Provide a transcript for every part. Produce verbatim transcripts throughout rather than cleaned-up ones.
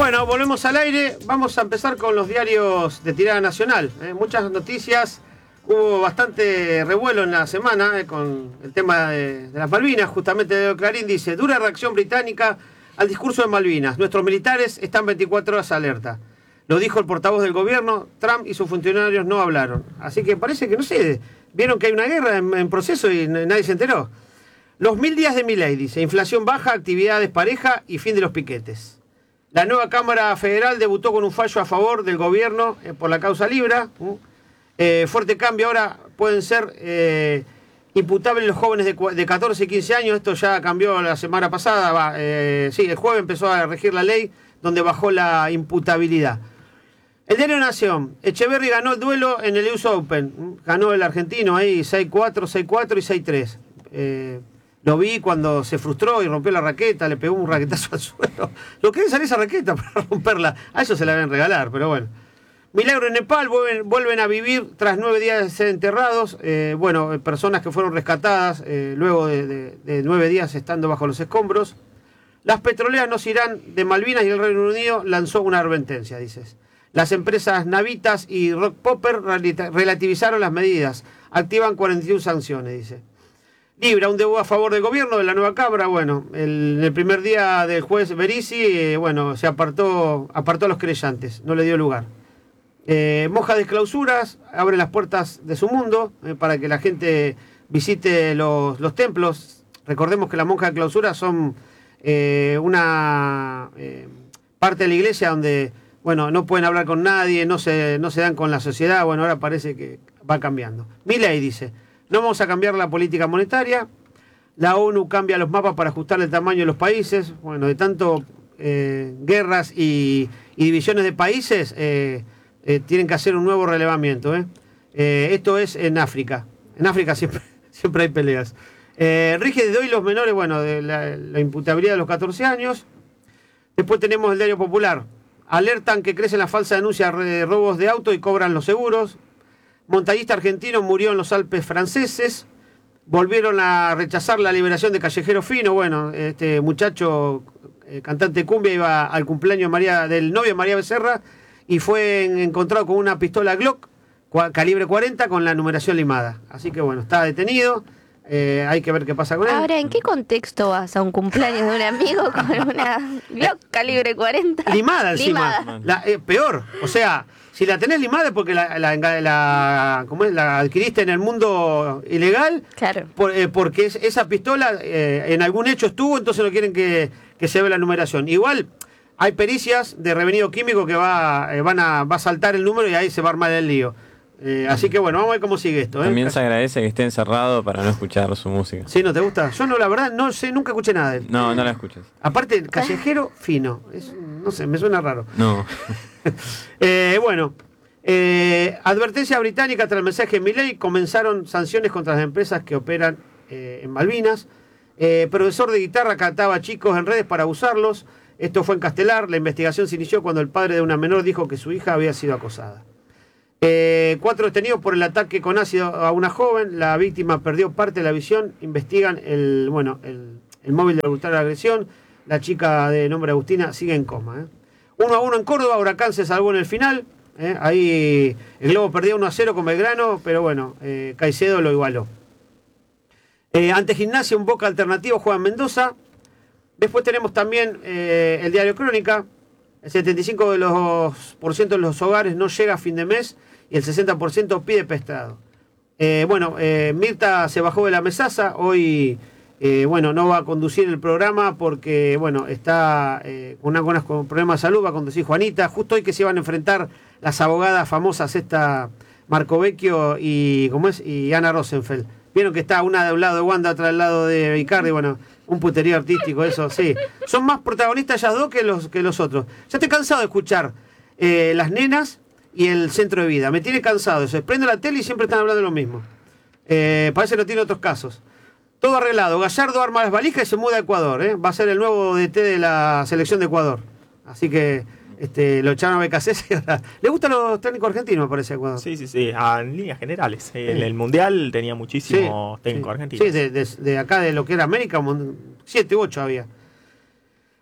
Bueno, volvemos al aire. Vamos a empezar con los diarios de tirada nacional. ¿eh? Muchas noticias. Hubo bastante revuelo en la semana eh, con el tema de, de las Malvinas. Justamente de Clarín dice, dura reacción británica al discurso de Malvinas. Nuestros militares están veinticuatro horas alerta. Lo dijo el portavoz del gobierno. Trump y sus funcionarios no hablaron. Así que parece que, no sé, vieron que hay una guerra en, en proceso y nadie se enteró. Los mil días de Milei, dice, inflación baja, actividades pareja y fin de los piquetes. La nueva Cámara Federal debutó con un fallo a favor del gobierno eh, por la causa Libra. Eh, fuerte cambio, ahora pueden ser eh, imputables los jóvenes de, de catorce y quince años. Esto ya cambió la semana pasada. Va, eh, sí, el jueves empezó a regir la ley donde bajó la imputabilidad. El diario Nación. Echeverri ganó el duelo en el U S Open. Ganó el argentino ahí seis cuatro, seis cuatro y seis tres. Eh, Lo vi cuando se frustró y rompió la raqueta, le pegó un raquetazo al suelo. Lo que es salir esa raqueta para romperla. A eso se la deben regalar, pero bueno. Milagro en Nepal, vuelven, vuelven a vivir tras nueve días de ser enterrados. Eh, bueno, personas que fueron rescatadas eh, luego de, de, de nueve días estando bajo los escombros. Las petroleras no se irán de Malvinas y el Reino Unido lanzó una advertencia, dices. Las empresas Navitas y Rock Popper relativizaron las medidas. Activan cuarenta y una sanciones, dice. Libra, un debut a favor del gobierno de la nueva Cámara. Bueno, el, el primer día del juez Berizzi, eh, bueno, se apartó, apartó a los creyentes, no le dio lugar. Eh, monjas de clausuras, abre las puertas de su mundo eh, para que la gente visite los, los templos. Recordemos que las monjas de clausura son eh, una eh, parte de la iglesia donde, bueno, no pueden hablar con nadie, no se, no se dan con la sociedad. Bueno, ahora parece que va cambiando. Milei dice, no vamos a cambiar la política monetaria. La ONU cambia los mapas para ajustar el tamaño de los países. Bueno, de tanto eh, guerras y, y divisiones de países, eh, eh, tienen que hacer un nuevo relevamiento. ¿eh? Eh, esto es en África. En África siempre, siempre hay peleas. Eh, rige de hoy los menores, bueno, de la, la imputabilidad de los catorce años. Después tenemos el Diario Popular. Alertan que crecen las falsas denuncias de robos de auto y cobran los seguros. Montañista argentino murió en los Alpes franceses. Volvieron a rechazar la liberación de Callejero Fino. Bueno, este muchacho, eh, cantante de cumbia, iba al cumpleaños de María, del novio de María Becerra y fue en, encontrado con una pistola Glock, cua, calibre cuarenta, con la numeración limada. Así que bueno, está detenido. Eh, hay que ver qué pasa con él. Ahora, ¿en qué contexto vas a un cumpleaños de un amigo con una Glock calibre cuarenta? Limada encima. Limada. La, eh, peor, o sea... Si la tenés limada es porque la, la, la, ¿cómo es? La adquiriste en el mundo ilegal. Claro. Por, eh, porque es, esa pistola eh, en algún hecho estuvo, entonces no quieren que, que se vea la numeración. Igual hay pericias de revenido químico que va, eh, van a, va a saltar el número y ahí se va a armar el lío. Eh, así que bueno, vamos a ver cómo sigue esto. ¿eh? También se agradece que esté encerrado para no escuchar su música. ¿Sí? ¿No te gusta? Yo no, la verdad, no sé, nunca escuché nada de él. No, no la escuchas. Aparte, Callejero Fino. Es, no sé, me suena raro. No. eh, bueno, eh, advertencia británica tras el mensaje de Milei. Comenzaron sanciones contra las empresas que operan eh, en Malvinas. Eh, profesor de guitarra cataba a chicos en redes para abusarlos. Esto fue en Castelar. La investigación se inició cuando el padre de una menor dijo que su hija había sido acosada. Eh, cuatro detenidos por el ataque con ácido a una joven. La víctima perdió parte de la visión. Investigan el, bueno, el, el móvil de la brutal agresión. La chica de nombre Agustina sigue en coma. ¿eh? Uno a uno en Córdoba. Huracán se salvó en el final. ¿eh? Ahí el Globo perdió uno a cero con Belgrano, pero bueno, eh, Caicedo lo igualó. Eh, ante Gimnasia, un Boca alternativo juega en Mendoza. Después tenemos también eh, el Diario Crónica. El setenta y cinco por ciento de los hogares no llega a fin de mes y el sesenta por ciento pide prestado. Eh, bueno, eh, Mirta se bajó de la mesaza. Hoy, eh, bueno, no va a conducir el programa porque, bueno, está eh, con algunos problemas de salud. Va a conducir Juanita. Justo hoy que se iban a enfrentar las abogadas famosas, esta Marco Vecchio y, ¿cómo es? Y Ana Rosenfeld. Vieron que está una de un lado de Wanda, otra del lado de Icardi. Bueno, un puterío artístico, eso, sí. Son más protagonistas ellas dos que los, que los otros. Ya estoy cansado de escuchar eh, las nenas y el centro de vida. Me tiene cansado eso. Prendo la tele y siempre están hablando de lo mismo. Eh, parece que no tiene otros casos. Todo arreglado. Gallardo arma las valijas y se muda a Ecuador. ¿eh? Va a ser el nuevo D T de la selección de Ecuador. Así que este, lo echaron a B K C. ¿Le gustan los técnicos argentinos, me parece, Ecuador? Sí, sí, sí. En líneas generales. En sí. El Mundial tenía muchísimos sí, técnicos sí. argentinos. Sí, de, de, de acá de lo que era América, siete u ocho había.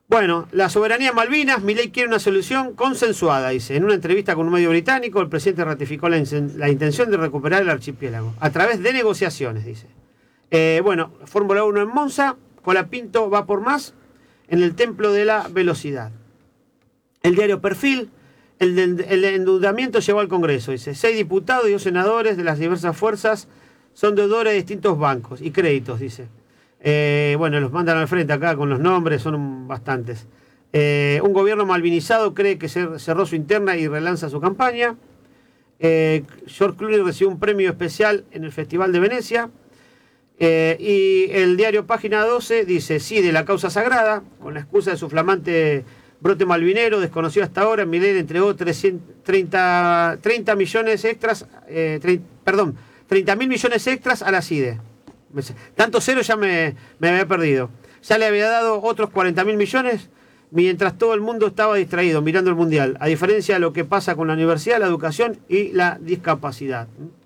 Bueno, la soberanía en Malvinas, Milei quiere una solución consensuada, dice. En una entrevista con un medio británico, el presidente ratificó la, in- la intención de recuperar el archipiélago a través de negociaciones, dice. Eh, bueno, Fórmula uno en Monza, Colapinto va por más en el templo de la velocidad. El diario Perfil, el, de, el endeudamiento llegó al Congreso, dice. Seis diputados y dos senadores de las diversas fuerzas son deudores de distintos bancos y créditos, dice. Eh, bueno, los mandan al frente acá con los nombres, son bastantes. Eh, un gobierno malvinizado cree que cerró su interna y relanza su campaña. Eh, George Clooney recibió un premio especial en el Festival de Venecia. Eh, y el diario Página doce dice, sí, de la causa sagrada, con la excusa de su flamante brote malvinero, desconocido hasta ahora, Milei entregó treinta millones extras, eh, tre perdón, treinta mil millones extras a la C I D E. Tanto cero ya me, me había perdido. Ya le había dado otros cuarenta mil millones mientras todo el mundo estaba distraído mirando el Mundial, a diferencia de lo que pasa con la universidad, la educación y la discapacidad.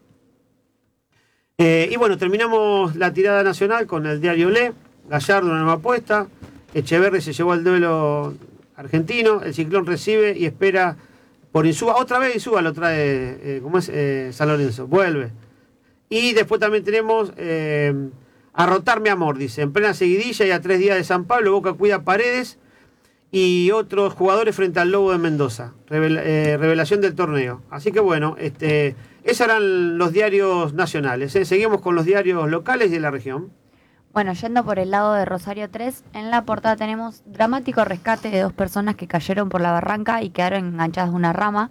Eh, y bueno, terminamos la tirada nacional con el diario Le, Gallardo una nueva apuesta, Echeverri se llevó al duelo argentino, el Ciclón recibe y espera por Insúa, otra vez Insúa lo trae, eh, ¿cómo es? Eh, San Lorenzo, vuelve. Y después también tenemos eh, a rotar mi amor, dice, en plena seguidilla y a tres días de San Pablo, Boca cuida Paredes y otros jugadores frente al Lobo de Mendoza, Revel, eh, revelación del torneo. Así que bueno, este, esos eran los diarios nacionales, ¿eh? Seguimos con los diarios locales y de la región. Bueno, yendo por el lado de Rosario tres, en la portada tenemos dramático rescate de dos personas que cayeron por la barranca y quedaron enganchadas a una rama.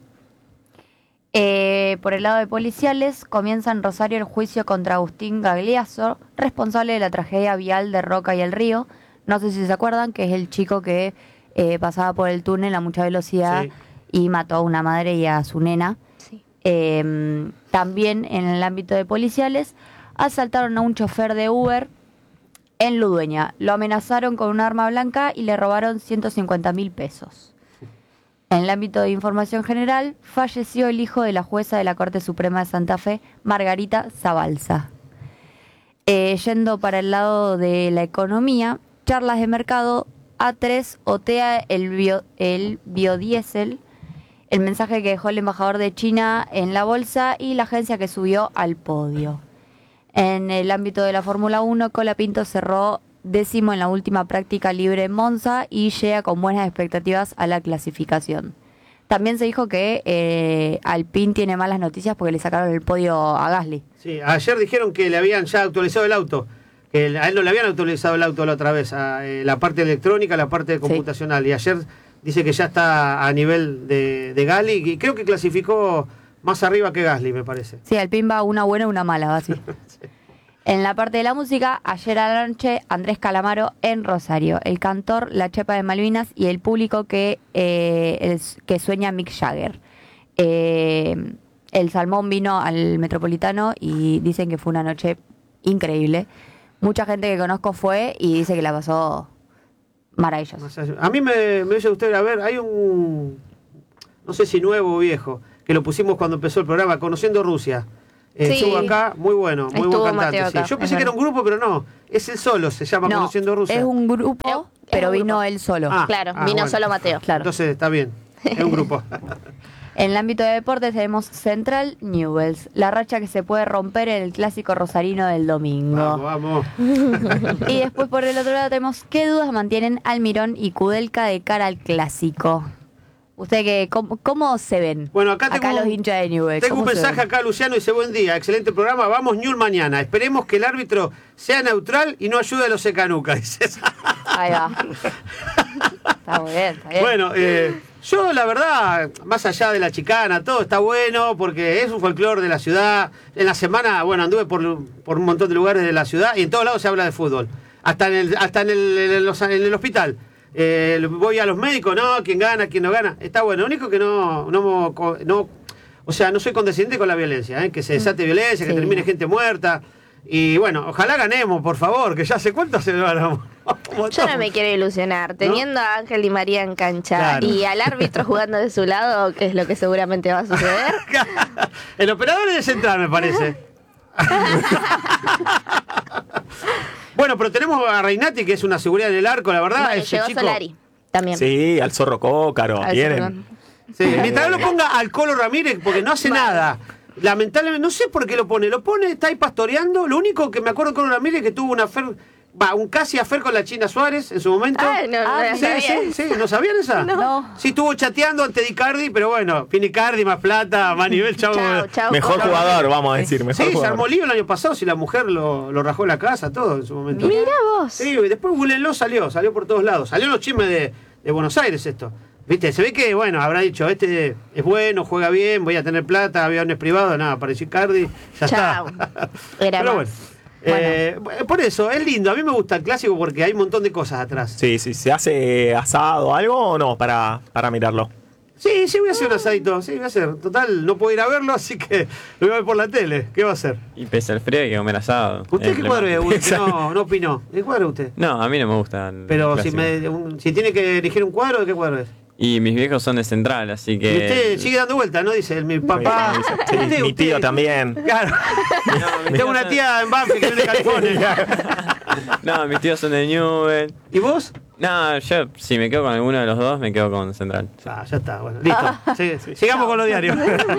Eh, por el lado de policiales, comienza en Rosario el juicio contra Agustín Gagliasso, responsable de la tragedia vial de Roca y el Río. No sé si se acuerdan, que es el chico que eh, pasaba por el túnel a mucha velocidad, sí, y mató a una madre y a su nena. Sí. Eh, también en el ámbito de policiales, asaltaron a un chofer de Uber en Ludueña. Lo amenazaron con un arma blanca y le robaron ciento cincuenta mil pesos. En el ámbito de información general, falleció el hijo de la jueza de la Corte Suprema de Santa Fe, Margarita Zabalza. Eh, yendo para el lado de la economía, charlas de mercado, A tres otea el, bio, el biodiesel, el mensaje que dejó el embajador de China en la bolsa y la agencia que subió al podio. En el ámbito de la Fórmula uno, Colapinto cerró décimo en la última práctica libre en Monza y llega con buenas expectativas a la clasificación. También se dijo que eh, Alpine tiene malas noticias porque le sacaron el podio a Gasly. Sí, ayer dijeron que le habían ya actualizado el auto, que a él no le habían actualizado el auto la otra vez, a, eh, la parte electrónica, la parte computacional, sí. Y ayer dice que ya está a nivel de, de Gasly y creo que clasificó más arriba que Gasly, me parece. Sí, Alpine va una buena y una mala, va así. Sí. En la parte de la música, ayer a la noche, Andrés Calamaro en Rosario, el cantor, la chepa de Malvinas y el público que, eh, el, que sueña Mick Jagger. Eh, el Salmón vino al Metropolitano y dicen que fue una noche increíble. Mucha gente que conozco fue y dice que la pasó maravillosa. A mí me, me dice usted, a ver, hay un, no sé si nuevo o viejo, que lo pusimos cuando empezó el programa, Conociendo Rusia. Eh, sí. Estuvo acá, muy bueno, muy Estuvo buen cantante. Sí. Yo pensé que era un grupo, pero no. Es él solo, se llama no, Conociendo Rusia. Es un grupo, es pero un vino grupo. él solo. Ah, claro, ah, vino bueno. solo Mateo. Claro. Entonces está bien, es un grupo. En el ámbito de deportes tenemos Central Newell's, la racha que se puede romper en el clásico rosarino del domingo. Vamos, vamos. Y después por el otro lado tenemos qué dudas mantienen Almirón y Kudelka de cara al clásico. ¿Usted qué, cómo, cómo se ven? Bueno, acá, tengo los un, hinchas de Newell's. Tengo un mensaje acá, Luciano, dice, buen día, excelente programa, vamos Newell's mañana. Esperemos que el árbitro sea neutral y no ayude a los secanucas, dice. Ahí va. Está muy bien, está bien. Bueno, eh, yo la verdad, más allá de la chicana, todo está bueno porque es un folclore de la ciudad. En la semana, bueno, anduve por, por un montón de lugares de la ciudad y en todos lados se habla de fútbol. Hasta en el, hasta en el, en los, en el hospital. Eh, voy a los médicos, no, quién gana, quién no gana. Está bueno, lo único que no, no, no o sea, no soy condescendiente con la violencia, ¿eh? Que se desate violencia, sí. Que termine gente muerta. Y bueno, ojalá ganemos, por favor, que ya hace cuánto se ganamos. Yo no me quiero ilusionar. Teniendo ¿no? a Ángel Di María en cancha, claro, y al árbitro jugando de su lado, que es lo que seguramente va a suceder. El operador es de central, me parece. Bueno, pero tenemos a Reinati, que es una seguridad en el arco, la verdad. Bueno, ese llegó chico, Solari. También. Sí, al Zorro Cócaro, Al vienen. Zorro. Sí, mientras no lo ponga al Colo Ramírez, porque no hace Vale. nada. Lamentablemente, no sé por qué lo pone. Lo pone, está ahí pastoreando. Lo único que me acuerdo de Colo Ramírez es que tuvo una fer, va, un casi afer con la China Suárez en su momento. Ah, no, no Ah, la sí, sabía. sí, sí, ¿no sabían esa? No. Sí, estuvo chateando ante Icardi, pero bueno, tiene Icardi, más plata, más nivel, chavo. Chao, chao. Mejor Colo. jugador, vamos a decir, mejor Sí, se jugador. armó lío el año pasado, si la mujer lo, lo rajó en la casa, todo en su momento. Mira vos. Sí, y después Gulenlo salió, salió por todos lados. Salió en los chismes de, de Buenos Aires esto. Viste, se ve que, bueno, habrá dicho, este es bueno, juega bien, voy a tener plata, aviones privados, nada, apareció Icardi, ya Chao. está. Era Pero más. bueno, eh, por eso, es lindo, a mí me gusta el clásico porque hay un montón de cosas atrás. Sí, sí, ¿se hace asado o algo o no para, para mirarlo? Sí, sí, voy a hacer un asadito, sí, voy a hacer. Total, no puedo ir a verlo, así que lo voy a ver por la tele. ¿Qué va a hacer? Y pese al frío hay que comer asado. ¿Usted Es qué lo cuadro es? más- Usted no, no opinó. ¿Qué cuadro es usted? No, a mí no me gusta. el Pero si, clásico. me, un- si tiene que elegir un cuadro, ¿de qué cuadro es? Y mis viejos son de Central, así Y que... usted sigue dando vueltas, ¿no? Dice el, mi papá. Sí, Usted, mi usted. tío también. Claro. mis Tengo una tíos tía en Banfield que es de California. No, mis tíos son de Newell. ¿Y vos? No, yo si me quedo con alguno de los dos, me quedo con Central. Ah, ya está, bueno, listo. Sí, sí. Sigamos con los diarios.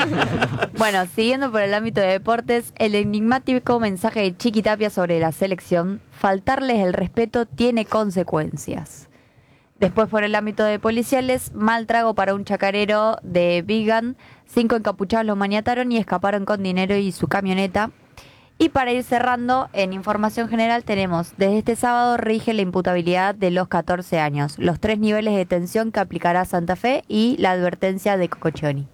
Bueno, siguiendo por el ámbito de deportes, el enigmático mensaje de Chiqui Tapia sobre la selección, faltarles el respeto tiene consecuencias. Después por el ámbito de policiales, mal trago para un chacarero de Vigan, cinco encapuchados lo maniataron y escaparon con dinero y su camioneta. Y para ir cerrando, en información general tenemos, desde este sábado rige la imputabilidad de los catorce años, los tres niveles de detención que aplicará Santa Fe y la advertencia de Cococcioni.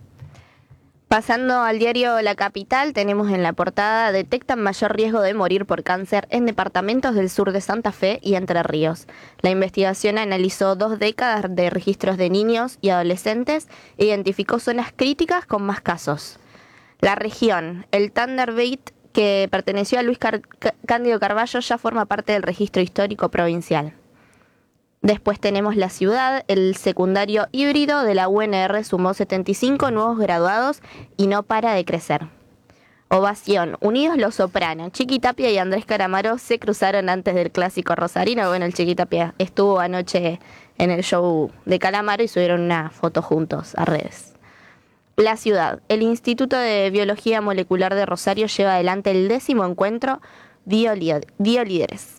Pasando al diario La Capital, tenemos en la portada: detectan mayor riesgo de morir por cáncer en departamentos del sur de Santa Fe y Entre Ríos. La investigación analizó dos décadas de registros de niños y adolescentes e identificó zonas críticas con más casos. La región, el Thunderbait, que perteneció a Luis Car- C- Cándido Carballo, ya forma parte del registro histórico provincial. Después tenemos la ciudad, el secundario híbrido de la U N R sumó setenta y cinco nuevos graduados y no para de crecer. Ovación, unidos los Soprano, Chiqui Tapia y Andrés Calamaro se cruzaron antes del clásico rosarino. Bueno, el Chiqui Tapia estuvo anoche en el show de Calamaro y subieron una foto juntos a redes. La ciudad, el Instituto de Biología Molecular de Rosario lleva adelante el décimo encuentro Biolí- Biolíderes.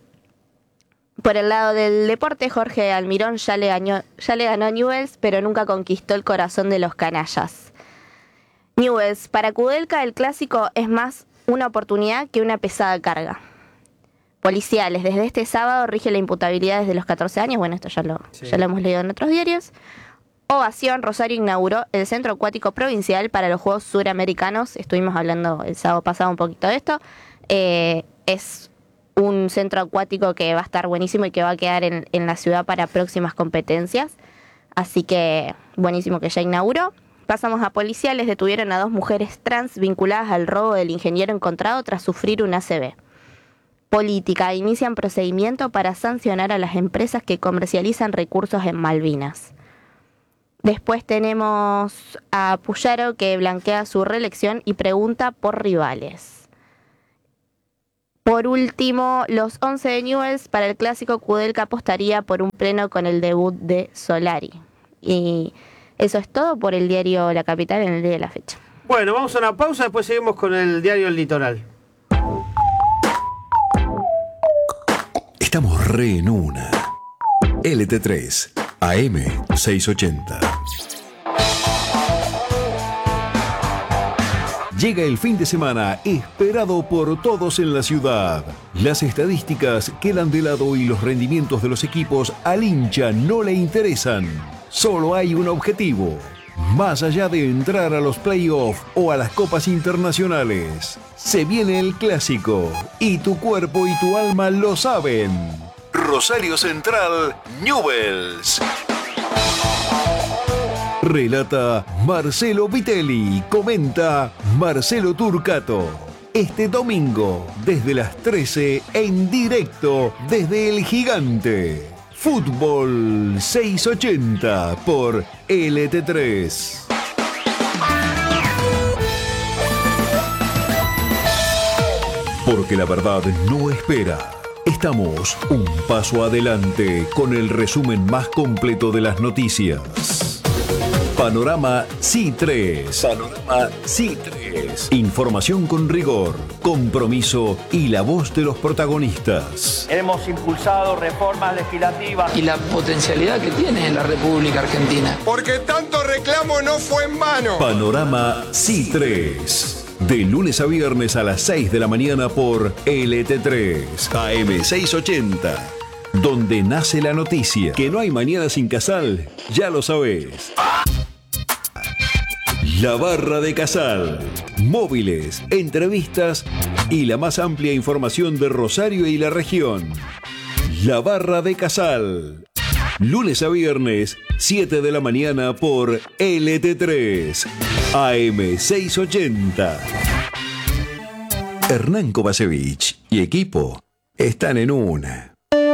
Por el lado del deporte, Jorge Almirón ya le ganó, ya le ganó a Newell's, pero nunca conquistó el corazón de los canallas. Newell's, para Kudelka el clásico es más una oportunidad que una pesada carga. Policiales, desde este sábado rige la imputabilidad desde los catorce años, bueno, esto ya lo, Sí. ya lo hemos leído en otros diarios. Ovación, Rosario inauguró el Centro Acuático Provincial para los Juegos Suramericanos. Estuvimos hablando el sábado pasado un poquito de esto. Eh, es un centro acuático que va a estar buenísimo y que va a quedar en, en la ciudad para próximas competencias. Así que buenísimo que ya inauguró. Pasamos a policiales. Detuvieron a dos mujeres trans vinculadas al robo del ingeniero encontrado tras sufrir un A C V. Política. Inician procedimiento para sancionar a las empresas que comercializan recursos en Malvinas. Después tenemos a Puyaro, que blanquea su reelección y pregunta por rivales. Por último, los once de Newell's para el clásico. Kudelka apostaría por un pleno con el debut de Solari. Y eso es todo por el diario La Capital en el día de la fecha. Bueno, vamos a una pausa, después seguimos con el diario El Litoral. Estamos re en una. L T tres, A M seiscientos ochenta. Llega el fin de semana esperado por todos en la ciudad. Las estadísticas quedan de lado y los rendimientos de los equipos al hincha no le interesan. Solo hay un objetivo. Más allá de entrar a los playoffs o a las copas internacionales, se viene el clásico y tu cuerpo y tu alma lo saben. Rosario Central, Newell's. Relata Marcelo Vitelli, comenta Marcelo Turcato. Este domingo, desde las trece, en directo desde El Gigante. Fútbol seiscientos ochenta por L T tres. Porque la verdad no espera. Estamos un paso adelante con el resumen más completo de las noticias. Panorama C I tres. Panorama C I tres. Información con rigor, compromiso y la voz de los protagonistas. Hemos impulsado reformas legislativas. Y la potencialidad que tiene en la República Argentina. Porque tanto reclamo no fue en vano. Panorama C I tres. De lunes a viernes a las seis de la mañana por L T tres, A M seiscientos ochenta. Donde nace la noticia. Que no hay mañana sin Casal, ya lo sabés. La Barra de Casal. Móviles, entrevistas y la más amplia información de Rosario y la región. La Barra de Casal. Lunes a viernes, siete de la mañana por L T tres, A M seiscientos ochenta. Hernán Kovacevic y equipo están en una.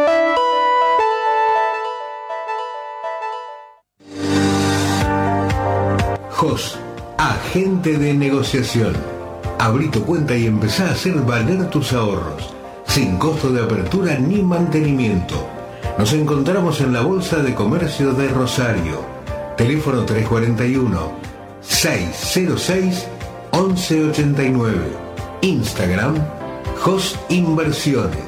J O S, agente de negociación. Abrí tu cuenta y empezá a hacer valer tus ahorros, sin costo de apertura ni mantenimiento. Nos encontramos en la Bolsa de Comercio de Rosario. Teléfono tres cuatro uno, seis cero seis, once ochenta y nueve. Instagram, J O S Inversiones.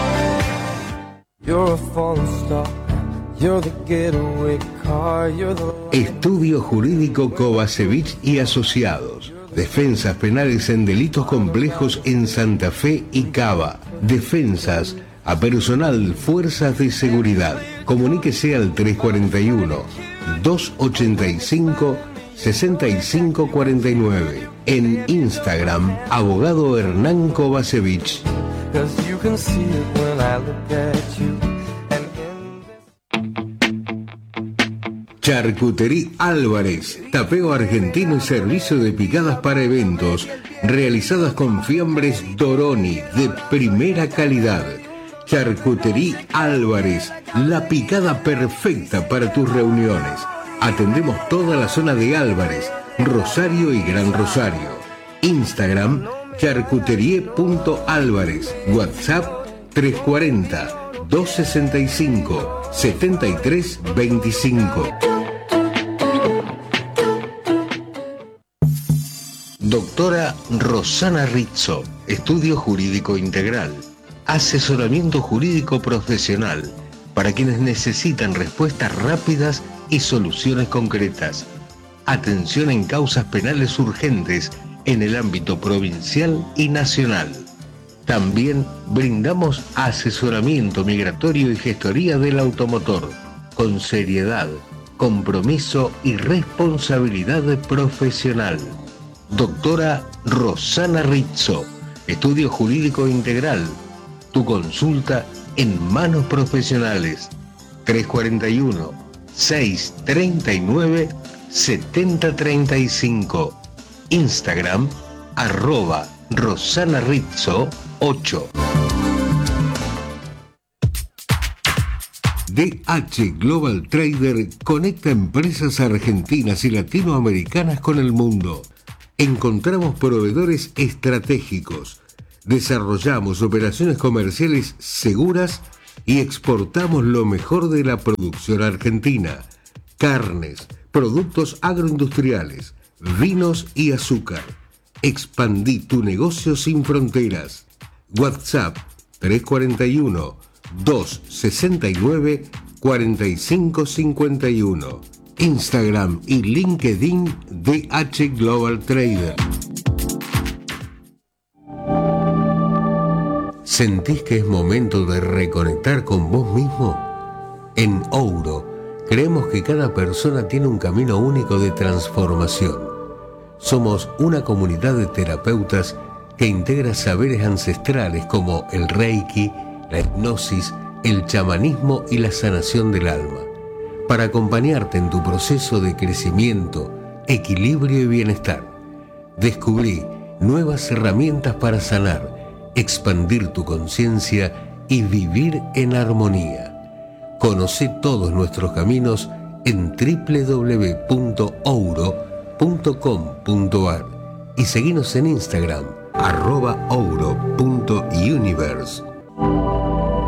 Estudio Jurídico Kovacevic y Asociados. Defensas penales en delitos complejos en Santa Fe y Cava. Defensas a personal Fuerzas de Seguridad. Comuníquese al tres cuatro uno, dos ochenta y cinco, sesenta y cinco cuarenta y nueve. En Instagram, abogado Hernán Kovacevic. Charcutería Álvarez, tapeo argentino y servicio de picadas para eventos, realizadas con fiambres Doroni de primera calidad. Charcutería Álvarez, la picada perfecta para tus reuniones. Atendemos toda la zona de Álvarez, Rosario y Gran Rosario. Instagram, charcuterie.álvarez. WhatsApp, tres cuatro cero, dos sesenta y cinco, setenta y tres veinticinco. Doctora Rosana Rizzo, Estudio Jurídico Integral. Asesoramiento jurídico profesional para quienes necesitan respuestas rápidas y soluciones concretas. Atención en causas penales urgentes en el ámbito provincial y nacional. También brindamos asesoramiento migratorio y gestoría del automotor con seriedad, compromiso y responsabilidad profesional. Doctora Rosana Rizzo, Estudio Jurídico Integral. Tu consulta en manos profesionales. tres cuatro uno, seis tres nueve, siete cero tres cinco. Instagram, arroba Rosana Rizzo ocho. D H Global Trader conecta empresas argentinas y latinoamericanas con el mundo. Encontramos proveedores estratégicos. Desarrollamos operaciones comerciales seguras y exportamos lo mejor de la producción argentina. Carnes, productos agroindustriales, vinos y azúcar. Expandí tu negocio sin fronteras. WhatsApp tres cuatro uno, dos sesenta y nueve, cuarenta y cinco cincuenta y uno. Instagram y LinkedIn D H Global Trader. ¿Sentís que es momento de reconectar con vos mismo? En Ouro, creemos que cada persona tiene un camino único de transformación. Somos una comunidad de terapeutas que integra saberes ancestrales como el Reiki, la hipnosis, el chamanismo y la sanación del alma, para acompañarte en tu proceso de crecimiento, equilibrio y bienestar. Descubrí nuevas herramientas para sanar, expandir tu conciencia y vivir en armonía. Conoce todos nuestros caminos en doble u doble u doble u punto ouro punto com punto a r y seguinos en Instagram, arroba ouro punto universe.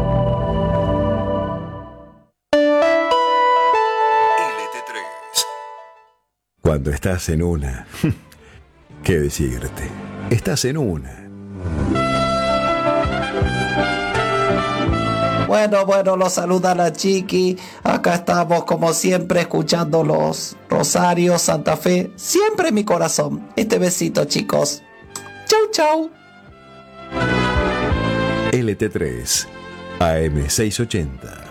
Cuando estás en una, ¿qué decirte? Estás en una. Bueno, bueno, los saluda la Chiqui. Acá estamos como siempre escuchando los Rosarios, Santa Fe. Siempre en mi corazón. Este besito, chicos. Chau, chau. L T tres, A M seiscientos ochenta.